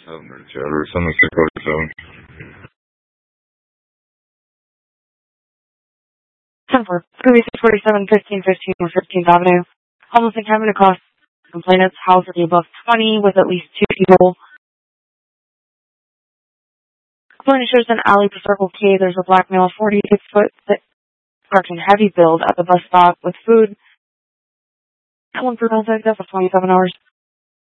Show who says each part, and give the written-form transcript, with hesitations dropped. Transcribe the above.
Speaker 1: Emergency order, 7647.
Speaker 2: 10-4, 3647, 1515 or 15th Avenue. Homeless encampment across. Complainants housed at the above 20 with at least 2 people. Complainant shows an alley per Circle K. There's a black male, 46 foot, heavy build at the bus stop with food. One per contact, that's for 27 hours.